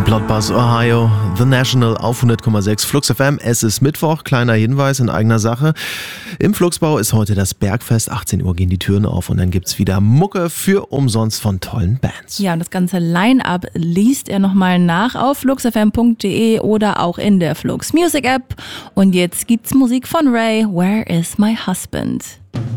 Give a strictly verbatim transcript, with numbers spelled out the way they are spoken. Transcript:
Bloodbath, Ohio, The National auf hundert Komma sechs Flux F M. Es ist Mittwoch, kleiner Hinweis in eigener Sache. Im Flugsbau ist heute das Bergfest, achtzehn Uhr gehen die Türen auf und dann gibt's wieder Mucke für umsonst von tollen Bands. Ja, und das ganze Line-Up liest er nochmal nach auf flux f m punkt d e oder auch in der Flux Music App. Und jetzt gibt's Musik von Ray, Where is my husband?